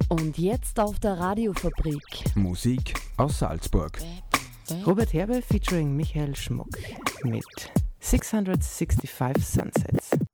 Und jetzt auf der Radiofabrik. Musik aus Salzburg. Robert Herbe featuring Michael Schmuck mit 665 Sunsets.